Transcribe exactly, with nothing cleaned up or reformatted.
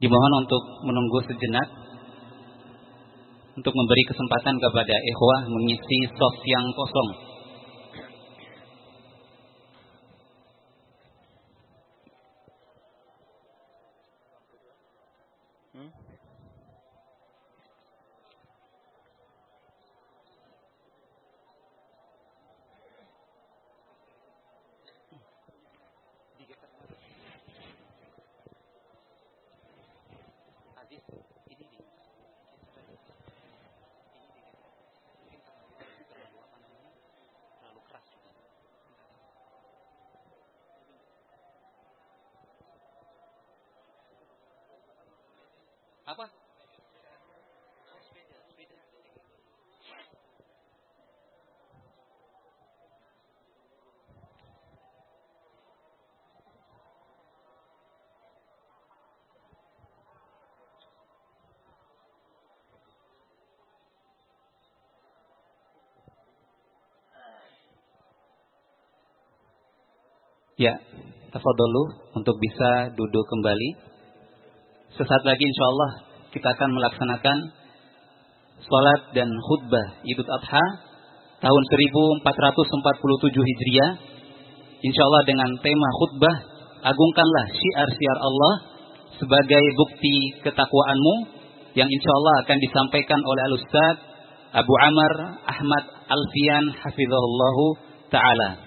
Dimohon untuk menunggu sejenak untuk memberi kesempatan kepada ikhwah mengisi sos yang kosong. Hmm? Apa? Ya, tafadholu untuk bisa duduk kembali. Sesaat lagi insyaallah kita akan melaksanakan salat dan khutbah Idul Adha tahun seribu empat ratus empat puluh tujuh Hijriah. Insyaallah dengan tema khutbah, agungkanlah syiar-syiar Allah sebagai bukti ketakwaanmu, yang insyaallah akan disampaikan oleh Al-Ustaz Abu Amr Ahmad Alfian hafizahullahu taala.